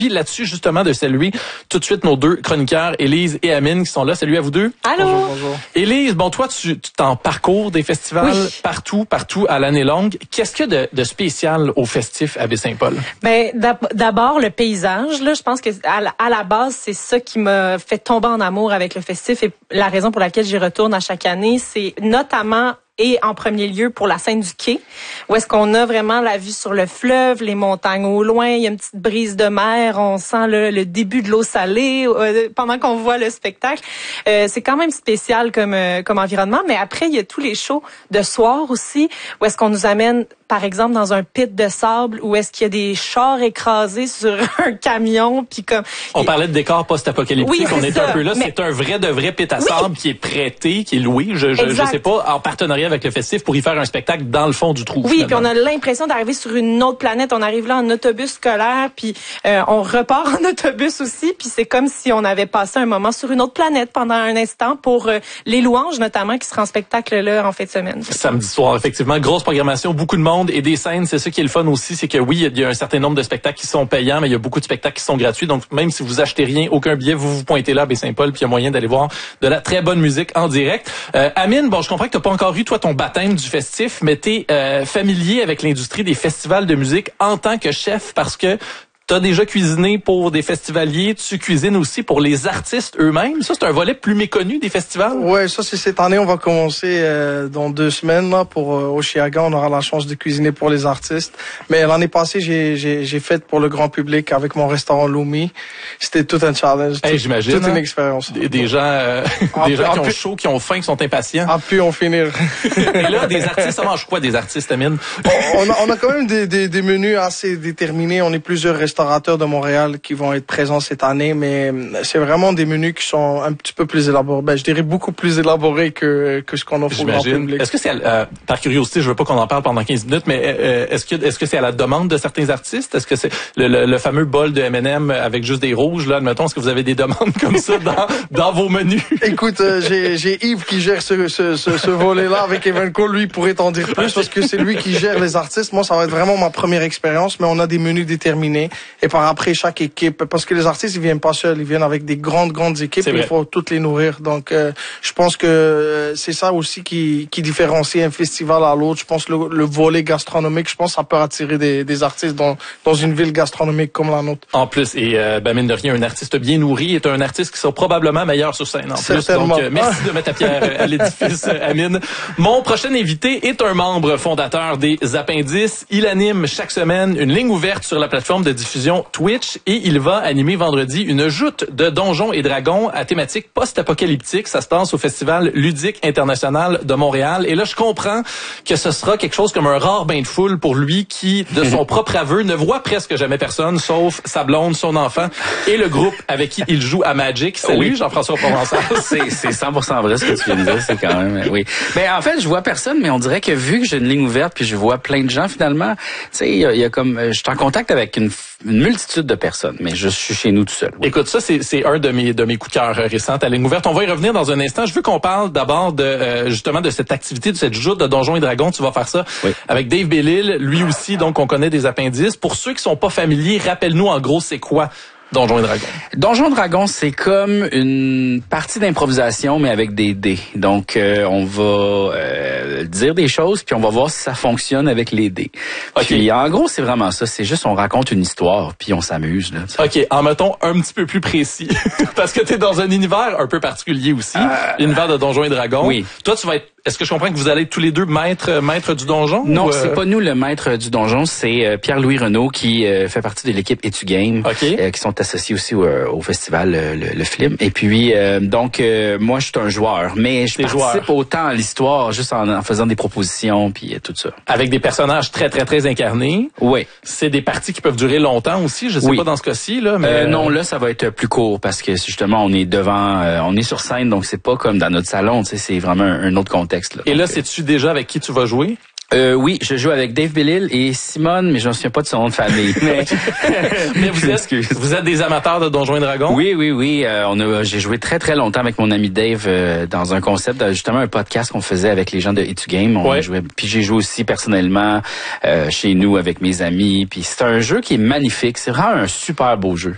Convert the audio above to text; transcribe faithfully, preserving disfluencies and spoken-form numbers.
Puis là-dessus, justement, de saluer tout de suite nos deux chroniqueurs, Élise et Amine, qui sont là. Salut à vous deux. Allô. Bonjour, bonjour. Élise, bon, toi, tu t'en parcours des festivals oui. partout, partout à l'année longue. Qu'est-ce qu'il y a de, de spécial au festif à Baie-Saint-Paul? Ben, d'abord, le paysage, là. Je pense que à la, à la base, c'est ça qui m'a fait tomber en amour avec le festif et la raison pour laquelle j'y retourne à chaque année, c'est notamment et en premier lieu pour la scène du quai, où est-ce qu'on a vraiment la vue sur le fleuve, les montagnes au loin, il y a une petite brise de mer, on sent le, le début de l'eau salée euh, pendant qu'on voit le spectacle. Euh, c'est quand même spécial comme euh, comme environnement, mais après il y a tous les shows de soir aussi, où est-ce qu'on nous amène par exemple dans un pit de sable, où est-ce qu'il y a des chars écrasés sur un camion, puis comme on parlait de décor post-apocalyptique, oui, on est ça. un peu là, mais... c'est un vrai de vrai pit à oui. sable qui est prêté, qui est loué, je je, je sais pas, en partenariat avec le festif pour y faire un spectacle dans le fond du trou. Oui, puis on a l'impression d'arriver sur une autre planète. On arrive là en autobus scolaire, puis euh, on repart en autobus aussi, puis c'est comme si on avait passé un moment sur une autre planète pendant un instant pour euh, les louanges notamment qui sera en spectacle là en fin de semaine. Samedi soir, effectivement, grosse programmation, beaucoup de monde et des scènes. C'est ça qui est le fun aussi, c'est que oui, il y a un certain nombre de spectacles qui sont payants, mais il y a beaucoup de spectacles qui sont gratuits. Donc même si vous achetez rien, aucun billet, vous vous pointez là à Baie-Saint-Paul, puis il y a moyen d'aller voir de la très bonne musique en direct. Euh, Amine, bon, je comprends que t'as pas encore eu toi ton baptême du festif, mais t'es euh, familier avec l'industrie des festivals de musique en tant que chef parce que t'as déjà cuisiné pour des festivaliers, tu cuisines aussi pour les artistes eux-mêmes. Ça, c'est un volet plus méconnu des festivals. Ouais, ça, c'est cette année. On va commencer euh, dans deux semaines là pour euh, Oshiaga. On aura la chance de cuisiner pour les artistes. Mais l'année passée, j'ai j'ai j'ai fait pour le grand public avec mon restaurant Lumi. C'était tout un challenge. Hey, tout, j'imagine. Toute hein? une expérience. Des, des gens, euh, Ah, des gens ah, qui ont puis, chaud, qui ont faim, qui sont impatients. Ah, puis on finir. Et là, des artistes, ça mange quoi des artistes, Amine? on, a, on a quand même des, des, des menus assez déterminés. On est plusieurs restaurateurs de Montréal qui vont être présents cette année, mais c'est vraiment des menus qui sont un petit peu plus élaborés. Ben, je dirais beaucoup plus élaborés que que ce qu'on offre au grand public. Est-ce que c'est, euh, par curiosité, je veux pas qu'on en parle pendant quinze minutes, mais euh, est-ce que est-ce que c'est à la demande de certains artistes? Est-ce que c'est le, le, le fameux bol de M and M avec juste des rouges, là, admettons, est-ce que vous avez des demandes comme ça dans dans vos menus? Écoute, euh, j'ai j'ai Yves qui gère ce ce ce, ce volet-là avec Evenco. Lui pourrait t'en dire plus parce que c'est lui qui gère les artistes. Moi, ça va être vraiment ma première expérience, mais on a des menus déterminés et par après chaque équipe, parce que les artistes ils viennent pas seuls, ils viennent avec des grandes grandes équipes, il faut toutes les nourrir. Donc euh, je pense que euh, c'est ça aussi qui qui différencie un festival à l'autre. Je pense le, le volet gastronomique, je pense que ça peut attirer des des artistes dans dans une ville gastronomique comme la nôtre. En plus, et euh, ben mine de rien, un artiste bien nourri est un artiste qui sera probablement meilleur sur scène. En Certainement. plus, donc euh, merci de mettre ta pierre à l'édifice, Amine. Mon prochain invité est un membre fondateur des Appendices. Il anime chaque semaine une ligne ouverte sur la plateforme de diffusion Twitch et il va animer vendredi une joute de Donjons et Dragons à thématique post-apocalyptique. Ça se passe au Festival ludique international de Montréal. Et là, je comprends que ce sera quelque chose comme un rare bain de foule pour lui qui, de son propre aveu, ne voit presque jamais personne, sauf sa blonde, son enfant et le groupe avec qui il joue à Magic. Salut, oui. Jean-François Provençal. c'est, c'est cent pour cent vrai ce que tu viens de dire, c'est quand même, oui. Mais en fait, je vois personne, mais on dirait que vu que j'ai une ligne ouverte puis je vois plein de gens, finalement, tu sais, il y, y a comme, je suis en contact avec une, une multitude de personnes, mais je suis chez nous tout seul. Oui. Écoute, ça, c'est, c'est un de mes, de mes coups de cœur récents, ta ligne ouverte. On va y revenir dans un instant. Je veux qu'on parle d'abord de, euh, justement, de cette activité, de cette joute de Donjons et Dragons. Tu vas faire ça oui. avec Dave Bellil, lui aussi, donc, on connaît des Appendices. Pour ceux qui sont pas familiers, rappelle-nous, en gros, c'est quoi Donjons et Dragons? Donjons et Dragons, c'est comme une partie d'improvisation, mais avec des dés. Donc, euh, on va euh, dire des choses, puis on va voir si ça fonctionne avec les dés. Okay. Puis, en gros, c'est vraiment ça. C'est juste, on raconte une histoire, puis on s'amuse. Là, OK, en mettons un petit peu plus précis. Parce que t'es dans un univers un peu particulier aussi, euh, l'univers de Donjons et Dragons. Oui. Toi, tu vas être... Est-ce que je comprends que vous allez être tous les deux maîtres, maîtres du donjon? Non, ou euh... c'est pas nous le maître du donjon, c'est euh, Pierre-Louis Renaud qui euh, fait partie de l'équipe Etugame, okay. euh, qui sont associés aussi au, au festival euh, le, le film. Et puis euh, donc euh, moi je suis un joueur, mais je T'es participe joueur. autant à l'histoire juste en, en faisant des propositions puis euh, tout ça. Avec des personnages très très très incarnés. Oui. C'est des parties qui peuvent durer longtemps aussi. Je sais oui. pas dans ce cas-ci là, mais euh, non là ça va être plus court parce que justement on est devant, euh, on est sur scène donc c'est pas comme dans notre salon, tu sais, c'est vraiment un, un autre contexte. Là. Et donc, là c'est tu déjà avec qui tu vas jouer? Euh, oui, je joue avec Dave Bellil et Simone, mais je ne me souviens pas de son nom de famille. Mais, mais vous êtes, vous êtes des amateurs de Donjons et Dragons? Oui, oui, oui. Euh, on a, j'ai joué très, très longtemps avec mon ami Dave euh, dans un concept, justement un podcast qu'on faisait avec les gens de Etugame. On ouais. jouait, puis j'ai joué aussi personnellement euh, chez nous avec mes amis. Puis c'est un jeu qui est magnifique. C'est vraiment un super beau jeu.